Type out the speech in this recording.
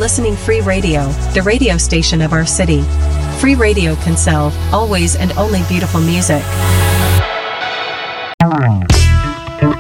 listening Free Radio, the radio station of our city. Free Radio can sell, always and only beautiful music.